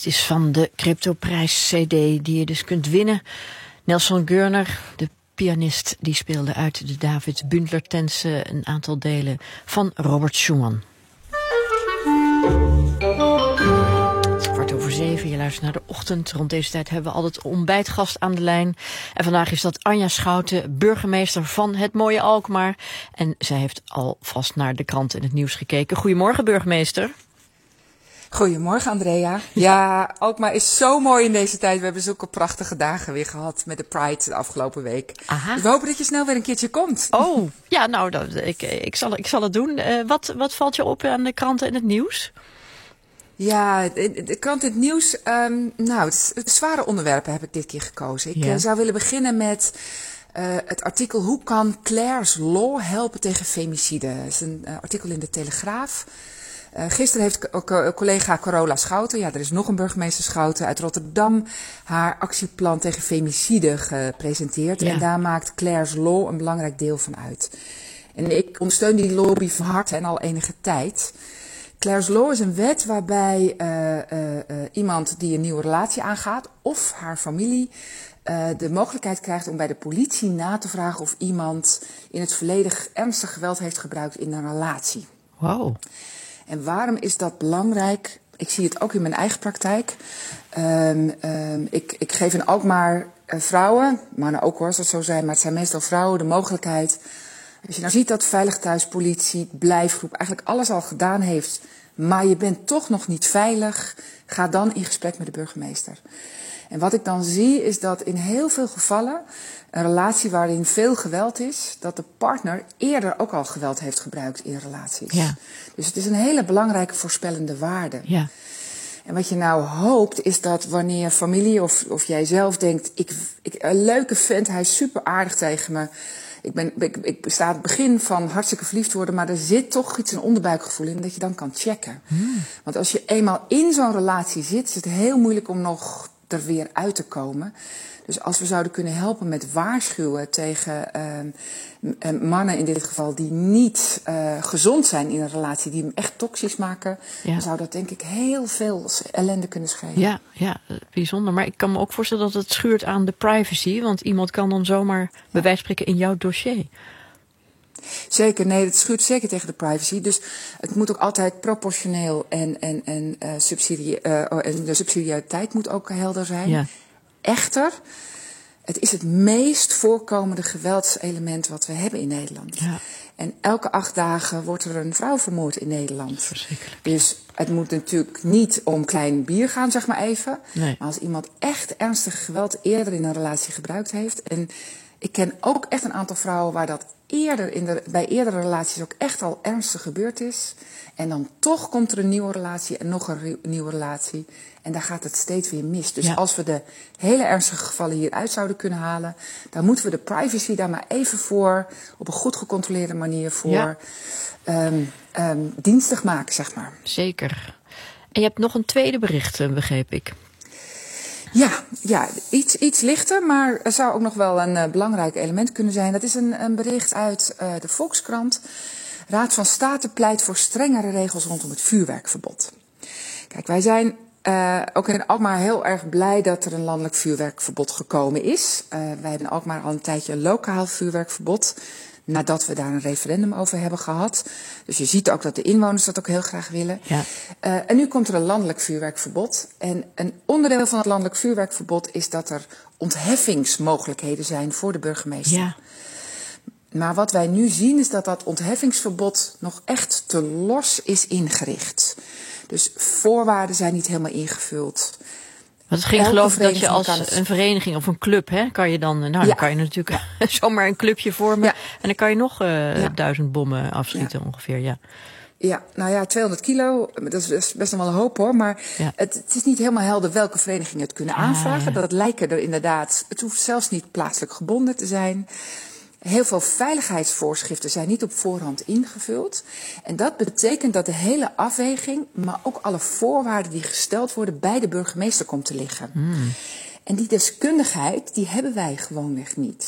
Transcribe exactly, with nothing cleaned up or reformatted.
Het is van de Cryptoprijs C D die je dus kunt winnen. Nelson Gurner, de pianist, die speelde uit de David Bündler Tänze een aantal delen van Robert Schumann. Het is kwart over zeven, je luistert naar de ochtend. Rond deze tijd hebben we altijd ontbijtgast aan de lijn. En vandaag is dat Anja Schouten, burgemeester van het mooie Alkmaar. En zij heeft alvast naar de krant en het nieuws gekeken. Goedemorgen, burgemeester. Goedemorgen, Andrea. Ja, Alkmaar is zo mooi in deze tijd. We hebben zulke prachtige dagen weer gehad met de Pride de afgelopen week. Dus we hopen dat je snel weer een keertje komt. Oh, ja, nou, dat, ik, ik, zal, ik zal het doen. Uh, wat, wat valt je op aan de kranten en het nieuws? Ja, de, de krant en het nieuws. Um, nou, het, het zware onderwerpen heb ik dit keer gekozen. Ik ja. uh, zou willen beginnen met uh, het artikel Hoe kan Clare's Law helpen tegen femicide? Dat is een uh, artikel in de Telegraaf. Uh, gisteren heeft co- collega Carola Schouten, ja, er is nog een burgemeester Schouten uit Rotterdam, haar actieplan tegen femicide gepresenteerd. Ja. En daar maakt Clare's Law een belangrijk deel van uit. En ik ondersteun die lobby van harte en al enige tijd. Clare's Law is een wet waarbij uh, uh, uh, iemand die een nieuwe relatie aangaat of haar familie uh, de mogelijkheid krijgt om bij de politie na te vragen of iemand in het verleden ernstig geweld heeft gebruikt in een relatie. Wow. En waarom is dat belangrijk? Ik zie het ook in mijn eigen praktijk. Um, um, ik, ik geef in Alkmaar uh, vrouwen, mannen ook hoor, als het zo zijn, maar het zijn meestal vrouwen, de mogelijkheid. Als je nou ziet dat Veilig Thuis, politie, blijfgroep eigenlijk alles al gedaan heeft, maar je bent toch nog niet veilig, ga dan in gesprek met de burgemeester. En wat ik dan zie is dat in heel veel gevallen een relatie waarin veel geweld is, dat de partner eerder ook al geweld heeft gebruikt in relaties. Ja. Dus het is een hele belangrijke voorspellende waarde. Ja. En wat je nou hoopt is dat wanneer familie of, of jij zelf denkt, ik, ik, een leuke vent, hij is super aardig tegen me. Ik, ben, ik, ik sta aan het begin van hartstikke verliefd worden, maar er zit toch iets, een onderbuikgevoel in, dat je dan kan checken. Hmm. Want als je eenmaal in zo'n relatie zit, is het heel moeilijk om nog er weer uit te komen. Dus als we zouden kunnen helpen met waarschuwen tegen uh, mannen in dit geval die niet uh, gezond zijn in een relatie, die hem echt toxisch maken, ja. dan zou dat denk ik heel veel ellende kunnen schelen. Ja, ja, bijzonder. Maar ik kan me ook voorstellen dat het schuurt aan de privacy, want iemand kan dan zomaar ja. bij wijze van spreken in jouw dossier. Zeker, nee, het schuurt zeker tegen de privacy. Dus het moet ook altijd proportioneel en, en, en, uh, subsidie, uh, en de subsidiariteit moet ook helder zijn. Ja. Echter, het is het meest voorkomende geweldselement wat we hebben in Nederland. Ja. En elke acht dagen wordt er een vrouw vermoord in Nederland. Verschrikkelijk. Dus het moet natuurlijk niet om klein bier gaan, zeg maar even. Nee. Maar als iemand echt ernstig geweld eerder in een relatie gebruikt heeft. En ik ken ook echt een aantal vrouwen waar dat eerder in de, bij eerdere relaties ook echt al ernstig gebeurd is. En dan toch komt er een nieuwe relatie en nog een re- nieuwe relatie. En daar gaat het steeds weer mis. Dus ja. als we de hele ernstige gevallen hieruit zouden kunnen halen, dan moeten we de privacy daar maar even voor, op een goed gecontroleerde manier voor, ja. um, um, dienstig maken, zeg maar. Zeker. En je hebt nog een tweede bericht, begreep ik. Ja, ja iets, iets lichter, maar er zou ook nog wel een uh, belangrijk element kunnen zijn. Dat is een, een bericht uit uh, de Volkskrant. Raad van State pleit voor strengere regels rondom het vuurwerkverbod. Kijk, wij zijn uh, ook in Alkmaar heel erg blij dat er een landelijk vuurwerkverbod gekomen is. Uh, wij hebben in Alkmaar al een tijdje een lokaal vuurwerkverbod, nadat we daar een referendum over hebben gehad. Dus je ziet ook dat de inwoners dat ook heel graag willen. Ja. Uh, en nu komt er een landelijk vuurwerkverbod. En een onderdeel van het landelijk vuurwerkverbod is dat er ontheffingsmogelijkheden zijn voor de burgemeester. Ja. Maar wat wij nu zien is dat dat ontheffingsverbod nog echt te los is ingericht. Dus voorwaarden zijn niet helemaal ingevuld. Want het ging Elke geloof ik dat je als het... een vereniging of een club, hè, kan je dan, nou ja. dan kan je natuurlijk ja. zomaar een clubje vormen. Ja. En dan kan je nog uh, ja. duizend bommen afschieten ja. ongeveer, ja. Ja, nou ja, tweehonderd kilo, dat is best nog wel een hoop hoor. Maar ja. het, het is niet helemaal helder welke verenigingen het kunnen aanvragen. Ah, ja. Dat lijken er inderdaad, het hoeft zelfs niet plaatselijk gebonden te zijn. Heel veel veiligheidsvoorschriften zijn niet op voorhand ingevuld. En dat betekent dat de hele afweging, maar ook alle voorwaarden die gesteld worden, bij de burgemeester komt te liggen. Hmm. En die deskundigheid, die hebben wij gewoonweg niet.